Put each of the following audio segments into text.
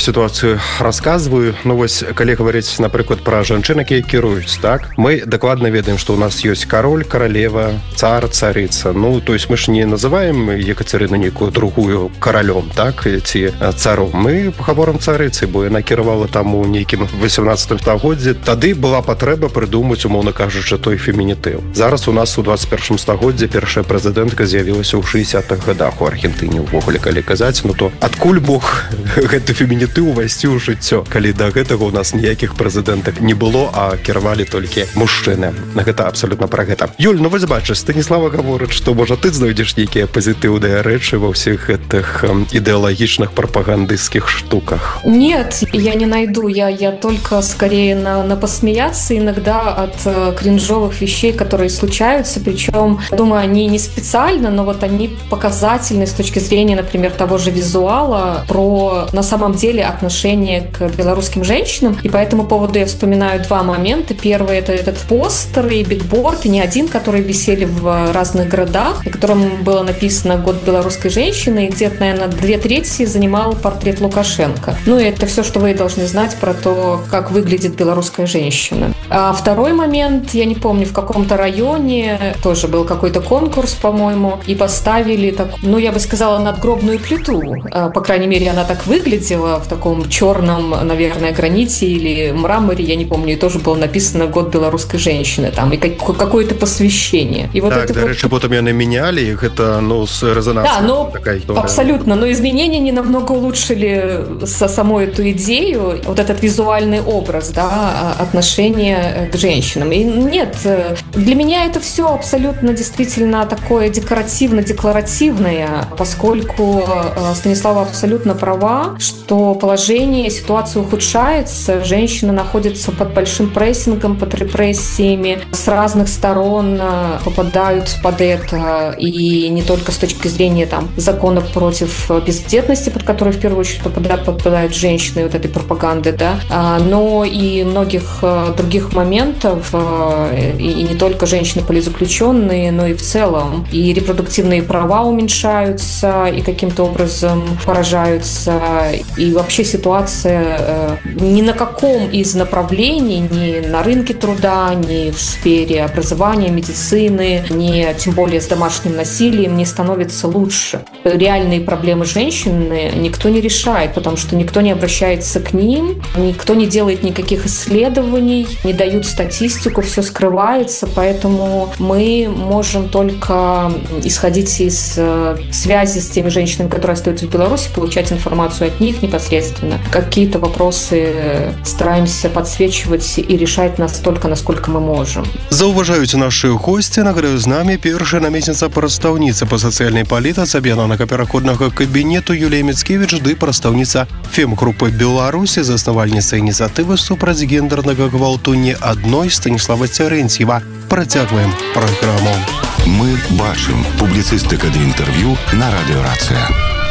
ситуацию рассказываю. Ну, вось, калі говорить, например, про женщин, которые кируют, так, мы докладно ведаем, что у нас есть король, королева, царь, царица. Ну, то есть мы же не называем Екатерину некую другую королем, так, эти царом. Мы говорим царицы, бо она кировала там у неким 18 стагодзе. Тады была потреба придумать, умовно кажучи, той фемінітыў. Зараз у нас у 21 стагодзе першая прэзідэнтка з'явілася ў 60-х годах у Аргентыне, увогуле, калі казаць, ну то адкуль мог гэты фемінітыў увайсці ў жыццё, калі да гэтага у нас ніякіх прэзідэнтак не было, а кіравалі толькі мужчыны. Гэта абсолютно про гэта. Юль, ну вось бачыш, Станіслава гаворыць, што можа ты знойдзеш нейкія пазітыўныя рэчы ва ўсіх гэтых ідэалагічных прапагандысцкіх штуках. Нет, я не найду. Я только скорее на посмеяться иногда от кринжовых вещей, которые случаются. Причем, думаю, они не специально, но вот они показательны с точки зрения, например, того же визуала про, на самом деле, отношение к белорусским женщинам. И по этому поводу я вспоминаю два момента. Первый — это этот постер и бигборд, и не один, которые висели в разных городах, на котором было написано «Год белорусской женщины», и где-то, наверное, 2/3 занимал портрет Лукашенко. Ну и это все, что вы должны знать про то, как выглядит белорусская женщина. А второй момент, я не помню, в каком-то районе тоже был какой-то конкурс, по-моему, и поставили такую, я бы сказала, надгробную плиту. По крайней мере, она так выглядела в таком черном, наверное, граните или мраморе, я не помню, и тоже было написано «Год белорусской женщины», там, и какое-то посвящение. И вот так, это до речи, потом яны меняли их, это, с резонансом. Да, такая история. Абсолютно, но изменения не намного улучшили саму эту идею, вот этот визуальный образ, да, отношения к женщинам. И нет, для меня это все абсолютно действительно такое декоративно-декларативное, поскольку Станислава абсолютно права, что положение, ситуация ухудшается, женщины находятся под большим прессингом, под репрессиями, с разных сторон попадают под это, и не только с точки зрения там закона против бездетности, под который в первую очередь попадают женщины, вот этой пропаганды, да, но и многих других моментов, и не только женщины-политзаключенные, но и в целом. И репродуктивные права уменьшаются, и каким-то образом поражаются, и вообще ситуация ни на каком из направлений, ни на рынке труда, ни в сфере образования, медицины, ни тем более с домашним насилием не становится лучше. Реальные проблемы женщины никто не решает, потому что никто не обращается к ним, никто не делает никаких исследований, не дают статистику, все скрывается, поэтому мы можем только исходить из связи с теми женщинами, которые остаются в Беларуси, получать информацию от них непосредственно. Какие-то вопросы стараемся подсвечивать и решать настолько, насколько мы можем. Зауважаюць наши гости, нагадаю, з нами першая намесніца прадстаўніца па сацыяльнай палітыцы аб'яднанага пераходнага кабінету Юлія Міцкевіч ды прадстаўніца фем-групы Беларусі, заснавальніца ініцыятывы супраць гендернага гвалту не адной Станіслава Цярэнціева. Працягваем праграму. Мы бачым. Публіцыстыка ды інтэрв'ю на радыёрацыя.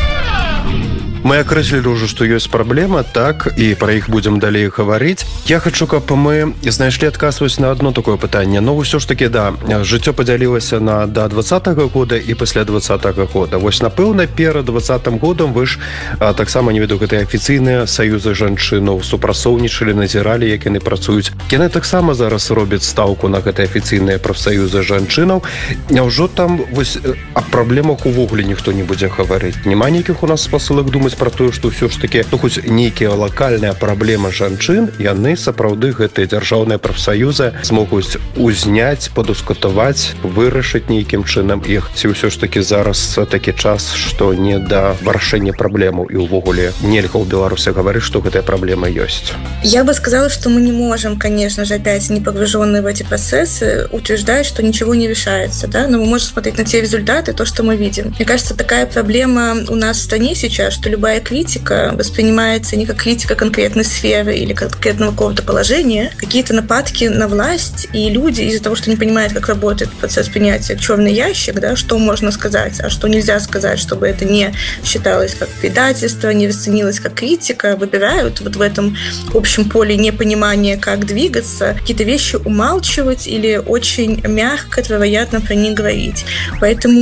Мы акрэслілі ўжо, што ёсць праблема, так, і пра іх будзем далей гаварыць. Я хачу, каб мы знайшлі адказ на одно такое пытанне. Но ўсё ж таки, да, жыццё падзялілася на до 20-го года і пасля 20-го года. Вось, напэўна, перад 20-м годам вы ж таксама, не веду, гэтыя афіцыйныя саюзы жанчынаў супрацоўнічалі, назіралі, як яны працуюць. Яны таксама зараз робяць стаўку на гэтыя афіцыйныя прафсаюзы жанчынаў. Няўжо там вось аб праблемах увогуле ніхто не будзе гаварыць? Няма нейкіх у нас спасылак думаць про тое, што ўсё ж таки, хоць нейкія лакальныя праблемы жанчын, яны сапраўды гэтыя дзяржаўныя прафсаюзы змогуць узняць, падыскутаваць, вырашыць нейкім чынам іх. Ці ўсё ж таки зараз такі час, што не да вырашэння праблемаў і ўвогуле нельга ў Беларуси гаварыць, што гэтая праблема ёсць? Я бы сказала, что мы не можем, конечно же, опять не погруженные в эти процессы, утверждать, что ничего не решается, да, но мы можем смотреть на те результаты, то, что мы видим. Мне кажется, такая проблема у нас в стране сейчас, что любая критика воспринимается не как критика конкретной сферы или конкретного какого-то положения. Какие-то нападки на власть, и люди из-за того, что не понимают, как работает процесс принятия, черный ящик, да, что можно сказать, а что нельзя сказать, чтобы это не считалось как предательство, не расценилось как критика, выбирают вот в этом общем поле непонимания, как двигаться, какие-то вещи умалчивать или очень мягко, вероятно, про них говорить. Поэтому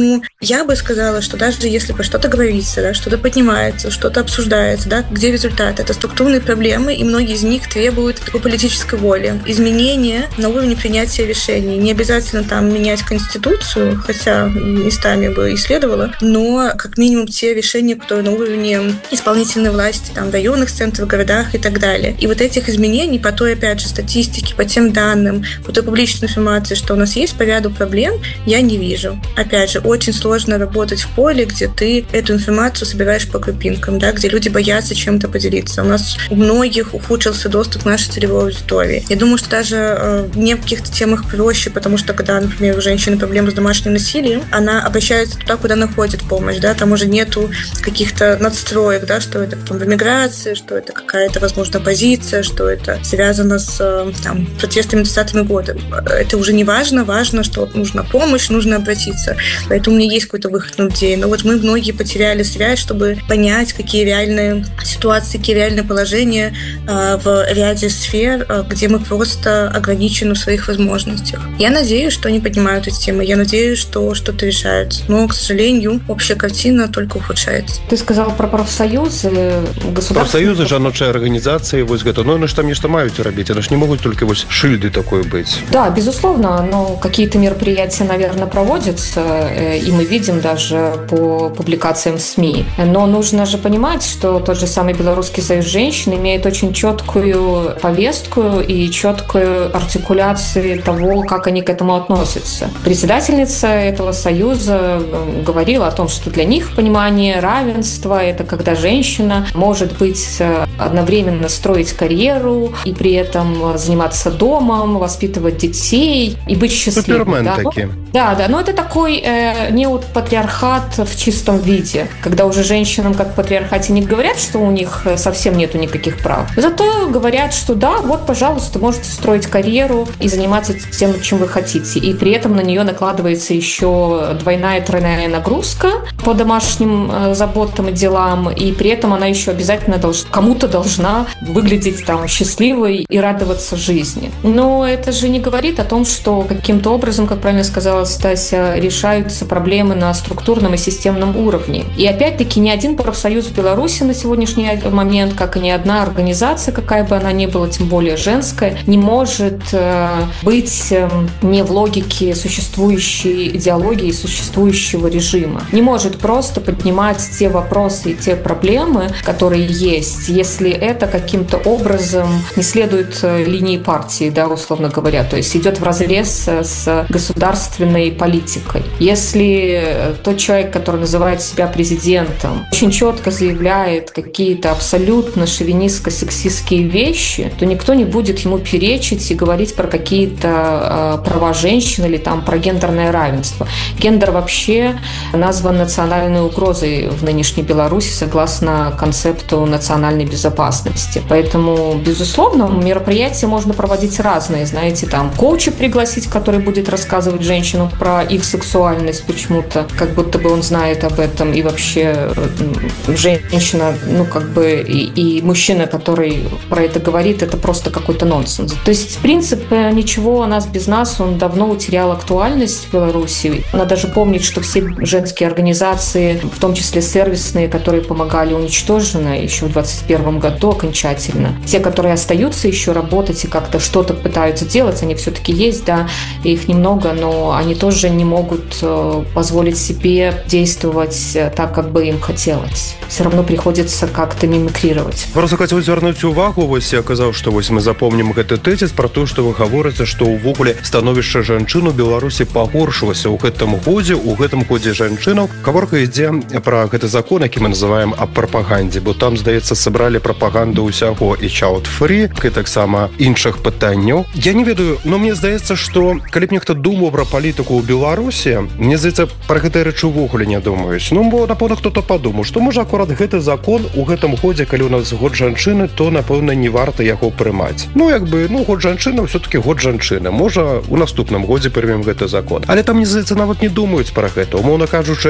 Я бы сказала, что даже если про что-то говорится, да, что-то поднимается, что-то обсуждается, да, где результат? Это структурные проблемы, и многие из них требуют такой политической воли. Изменения на уровне принятия решений. Не обязательно там менять Конституцию, хотя местами бы и следовало, но как минимум те решения, которые на уровне исполнительной власти, там, в районных центрах, в городах и так далее. И вот этих изменений по той, опять же, статистике, по тем данным, по той публичной информации, что у нас есть по ряду проблем, я не вижу. Опять же, очень сложно работать в поле, где ты эту информацию собираешь по крупинкам, да, где люди боятся чем-то поделиться. У нас у многих ухудшился доступ к нашей целевой аудитории. Я думаю, что даже не в каких-то темах проще, потому что когда, например, у женщины проблемы с домашним насилием, она обращается туда, куда находит помощь, да, там уже нету каких-то надстроек, да, что это потом в эмиграции, что это какая-то, возможно, позиция, что это связано с там, протестами 20-ми года. Это уже не важно, важно, что нужна помощь, нужно обратиться. Поэтому у меня есть какой-то выход на людей. Но вот мы многие потеряли связь, чтобы понять, какие реальные ситуации, какие реальные положения в ряде сфер, где мы просто ограничены в своих возможностях. Я надеюсь, что они поднимают эти темы, я надеюсь, что что-то решается. Но, к сожалению, общая картина только ухудшается. Ты сказал про профсоюзы, профсоюзы, жаночыя организации, вось гэта, ну, они ж там нечто маюць рабіць, они ж не могут только вось шильды такой быть. Да, безусловно, но какие-то мероприятия, наверное, проводятся, и мы видим даже по публикациям СМИ. Но нужно же понимать, что тот же самый Белорусский союз женщин имеет очень четкую повестку и четкую артикуляцию того, как они к этому относятся. Председательница этого союза говорила о том, что для них понимание равенства – это когда женщина может быть одновременно строить карьеру и при этом заниматься домом, воспитывать детей и быть счастливой. Супермен да? таки. Да, но это такой неопатриархат в чистом виде, когда уже женщинам, как в патриархате, не говорят, что у них совсем нету никаких прав. Зато говорят, что да, вот, пожалуйста, можете строить карьеру и заниматься тем, чем вы хотите. И при этом на нее накладывается еще двойная, тройная нагрузка по домашним заботам и делам, и при этом она еще обязательно кому-то должна выглядеть там счастливой и радоваться жизни. Но это же не говорит о том, что каким-то образом, как правильно сказала Стася, решаются проблемы на структурном и системном уровне. И опять-таки ни один профсоюз в Беларуси на сегодняшний момент, как и ни одна организация, какая бы она ни была, тем более женская, не может быть не в логике существующей идеологии, существующего режима. Не может просто поднимать те вопросы и те проблемы, которые есть, если это каким-то образом не следует линии партии, да, условно говоря, то есть идет вразрез с государственной политикой. Если тот человек, который называет себя президентом, очень четко заявляет какие-то абсолютно шовинистско-сексистские вещи, то никто не будет ему перечить и говорить про какие-то права женщин или там про гендерное равенство. Гендер вообще назван национальной угрозой в нынешней Беларуси согласно концепту национальной безопасности. Поэтому, безусловно, мероприятия можно проводить разные. Знаете, там коуча пригласить, который будет рассказывать женщинам про их сексуальность почему-то, как будто бы он знает об этом, и вообще женщина, ну, как бы, и мужчина, который про это говорит, это просто какой-то нонсенс. То есть, принцип «ничего о нас без нас», он давно утерял актуальность в Беларуси. Надо даже помнить, что все женские организации, в том числе сервисные, которые помогали, уничтожены еще в 2021 году окончательно. Те, которые остаются еще работать и как-то что-то пытаются делать, они все-таки есть, да, их немного, но они тоже не могут позволить себе действовать так, как бы им хотелось. Все равно приходится как-то мимикрировать. Просто хотел звярнуць увагу, вось я казаў, што вось мы запомнім гэты тэзіс про то, што вы гаворыце, што ўвогуле становішча жанчын у Беларусі пагоршылася ў гэтым годзе жанчынаў. Гаворка ідзе пра гэты закон, які мы называем аб прапагандзе, бо там, здаецца, сабралі прапаганду ўсяго і child-free, і таксама іншых пытанняў. Я не ведаю, но мне здаецца, што калі б нехта думаў пра палітыку ў Беларусі, мне здаецца, пра гэтыя рэчы ўвогуле не думаюць. Ну, бо, напэўна, хто-то падумаў, што можа акурат гэты закон у гэтым годзе, калі у нас год жанчыны, то, напэўна, не варта яго прымаць. Ну, як бы, год жанчыны ўсё-такі год жанчыны. Можа, у наступным годзе прымем гэты закон. Але там, мне здаецца, нават не думаюць пра гэта. Умоўна кажучы, год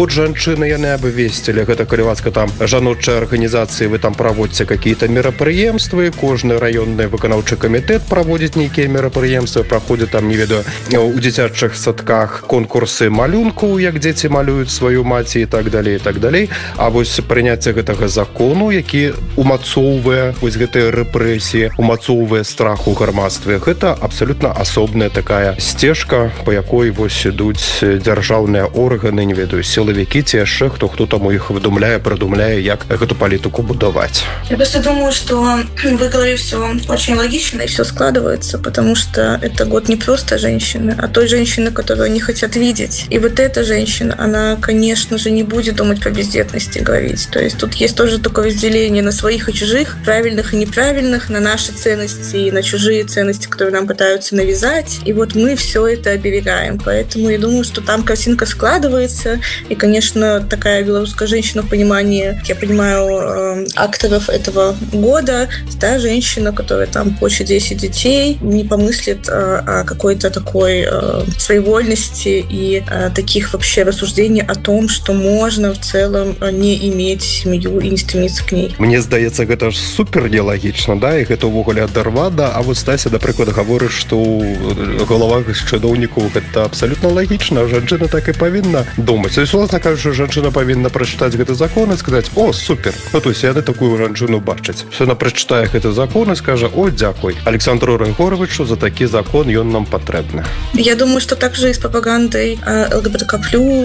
вот жанчыны яны абвесцілі гэта калі ласка там жаночыя арганізацыі, вы там праводзіце какие-то мерапрыемствы, кожны раённы выканаўчы камітэт праводзіць нейкія мерапрыемствы, праходзяць там, не ведаю, у дзіцячых садках конкурсы малюнку, як дзеці малююць сваю маці і так далей, і так далей. А вось прыняцце гэтага закону, які умацоўвае вось гэтыя рэпрэсіі, умацоўвае страх у грамадстве, гэта абсалютна асобная такая сцежка, па якой вось ідуць дзяржаўныя органы, не ведаю, сілавікі ці яшчэ хто там у іх выдумляе, придумляе, як эту политику будовать. Я просто думаю, что в их голове все очень логично и все складывается, потому что это год не просто женщины, а той женщины, которую они хотят видеть. И вот эта женщина, она, конечно же, не будет думать про бездетности говорить. То есть тут есть тоже такое разделение на своих и чужих, правильных и неправильных, на наши ценности и на чужие ценности, которые нам пытаются навязать. И вот мы все это оберегаем. Поэтому я думаю, что там картинка складывается. И, конечно, такая белорусская женщина в понимании, я понимаю, акторов этого года, да, женщина, которая там хочет 10 детей, не помыслит о какой-то такой своевольности и таких вообще рассуждений о том, что можно в целом не иметь семью и не стремиться к ней. Мне здаецца, гэта ж супер нелагічна, да, і гэта ўвогуле адарвада, а вот Стася, напрыклад, гаворыць, што ў галавах чыноўнікаў гэта абсалютна лагічна, жанчына так і павінна думаць. То есть, власна кажучы, жанчына павінна прачытаць гэты закон і сказаць: о, супер, ну то есть яны такую жанчыну бачаць. Яна прачытае гэты закон і скажа: о, дзякуй Александру Рыгоровичу за такі закон, ён нам патрэбны. Я думаю, что также и с пропагандой ЛГБТК+,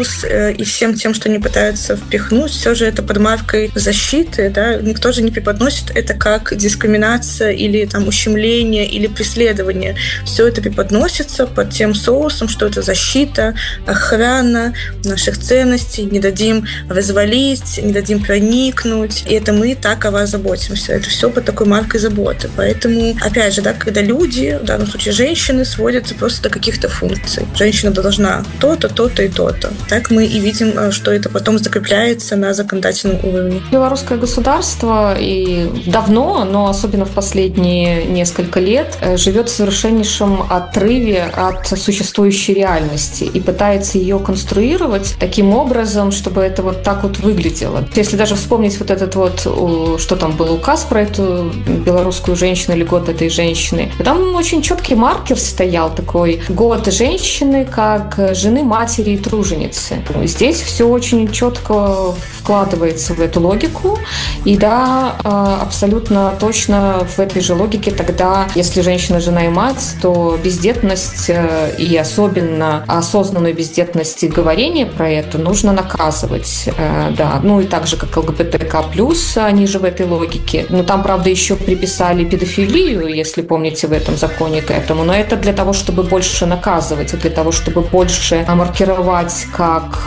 и всем тем, что они пытаются впихнуть, все же это под маркой защиты, да, никто же не преподносит это как дискриминация или там ущемление или преследование. Все это преподносится под тем соусом, что это защита, охрана наших ценностей, не дадим развалить, не дадим проникнуть, и это мы так о вас заботимся. Это все под такой маркой заботы. Поэтому, опять же, да, когда люди, в данном случае женщины, сводятся просто до каких-то функций. Женщина должна то-то, то-то и то-то. Так мы и видим, что это потом закрепляется на законодательном уровне. Белорусское государство и давно, но особенно в последние несколько лет, живет в совершеннейшем отрыве от существующей реальности и пытается ее конструировать таким образом, чтобы это вот так вот выглядело. Если даже вспомнить вот этот вот, что там был указ про эту белорусскую женщину или год этой женщины, там очень четкий маркер стоял такой: год женщины как жены, матери и труженицы. Здесь все очень четко вкладывается в эту логику, и да, абсолютно точно в этой же логике тогда, если женщина, жена и мать, то бездетность и особенно осознанную бездетность и говорение про это нужно наказывать, да, ну и так же, как ЛГБТК+, они же в этой логике. Но там, правда, еще приписали педофилию, если помните, в этом законе к этому, но это для того, чтобы больше наказывать, для того, чтобы больше маркировать как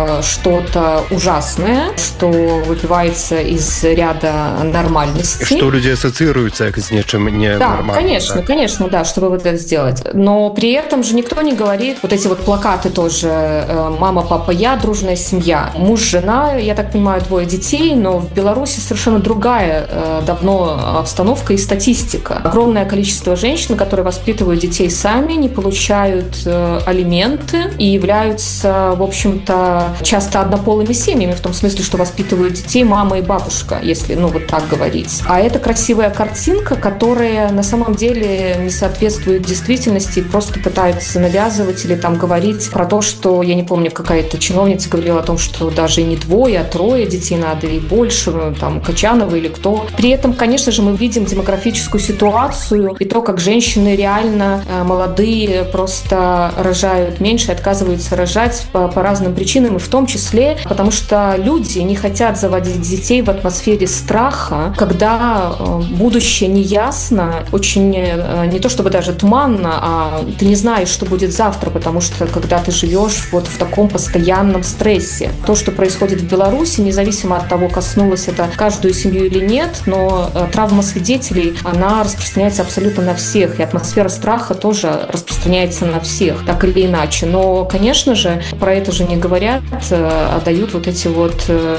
что-то ужасное, что выбивается из ряда нормальности. Что люди ассоциируются с нечем ненормальным. Да, конечно, да. Конечно, да, чтобы вот это сделать. Но при этом же никто не говорит, вот эти вот плакаты тоже: мама, папа, я, дружная семья. Муж, жена, я так понимаю, 2 детей, но в Беларуси совершенно другая давно обстановка и статистика. Огромное количество женщин, которые воспитывают детей сами, не получают алименты и являются, в общем-то, часто однополыми семьями, в том смысле, что воспитывают детей мама и бабушка, если, ну, вот так говорить. А это красивая картинка, которая на самом деле не соответствует действительности и просто пытаются навязывать или там говорить про то, что, я не помню, какая-то чиновница говорила о том, что даже не 2, а 3 детей надо и больше, там, Качанова или кто. При этом, конечно же, мы видим демографическую ситуацию и то, как женщины реально молодые просто рожают меньше, отказываются рожать по разным причинам, и в том числе потому, что люди не хотят заводить детей в атмосфере страха, когда будущее неясно, очень не то чтобы даже туманно, а ты не знаешь, что будет завтра, потому что когда ты живешь вот в таком постоянном стрессе. То, что происходит в Беларуси, независимо от того, коснулось это каждую семью или нет, но травма свидетелей, она распространяется абсолютно на всех, и атмосфера страха тоже распространяется на всех, так или иначе. Но, конечно же, про это же не говорят, а дают вот эти вот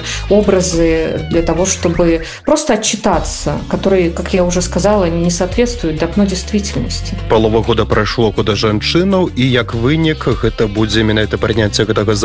образы для того, чтобы просто отчитаться, которые, как я уже сказала, не соответствуют давно действительности. Полова года прайшло, куды жанчынаў, і як вынік гэта будзе менавіта прыняцце гэтага закону.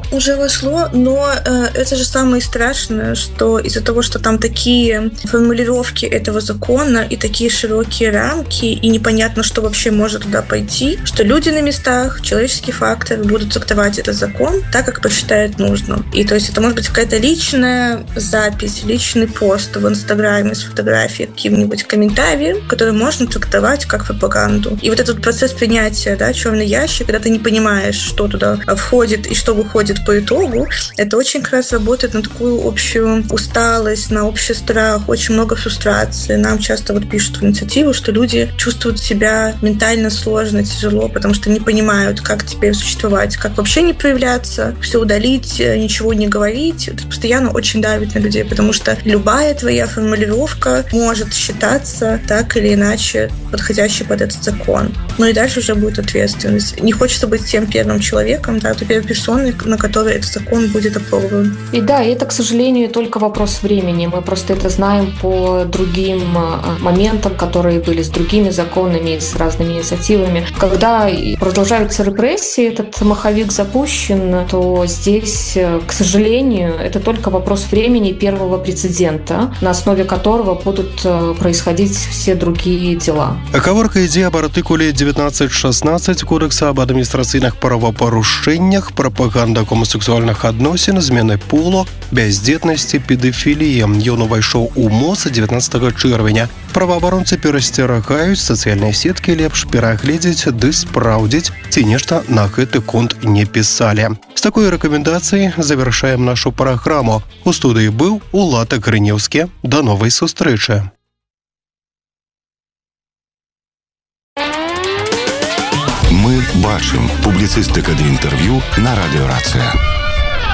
уже вошло, но это же самое страшное, что из-за того, что там такие формулировки этого закона и такие широкие рамки, и непонятно, что вообще может туда пойти, что люди на местах, человеческий фактор будут трактовать этот закон так, как посчитают нужным. И то есть это может быть какая-то личная запись, личный пост в Инстаграме с фотографией, каким-нибудь комментарием, который можно трактовать как пропаганду. И вот этот процесс принятия, да, черный ящик, когда ты не понимаешь, что туда входит и что выходит по итогу, это очень как раз работает на такую общую усталость, на общий страх, очень много фрустрации. Нам часто вот пишут в инициативу, что люди чувствуют себя ментально сложно, тяжело, потому что не понимают, как теперь существовать, как вообще не проявляться, все удалить, ничего не говорить. Это постоянно очень давит на людей, потому что любая твоя формулировка может считаться так или иначе подходящей под этот закон. Ну и дальше уже будет ответственность. Не хочется быть тем первым человеком, да, той первой персоной, на которой этот закон будет опробован. И да, и это, к сожалению, только вопрос времени. Мы просто это знаем по другим моментам, которые были с другими законами, с разными инициативами. Когда продолжаются репрессии, этот маховик запущен, то здесь, к сожалению, это только вопрос времени первого прецедента, на основе которого будут происходить все другие дела. Гаворка ідзе аб артыкуле 19.16 Кодекса об адміністрацыйных правапарушэннях, прапаганда гомасексуальных адносін, змены полу, бяздзетнасці, педафіліі. Ён увайшоў у МОЗ 19 чэрвеня. Праваабаронцы перасцерагаюць сацыяльныя сеткі лепш перагледзець ды спраўдзіць, ці нешта на гэты конт не пісалі. З такой рэкамендацыяй завяршаем нашу праграму. У студыі быў Улад Грынеўскі. Да новай сустрэчы. Мы бачым. Публіцыстыка ды інтэрв'ю на радыё Рацыя.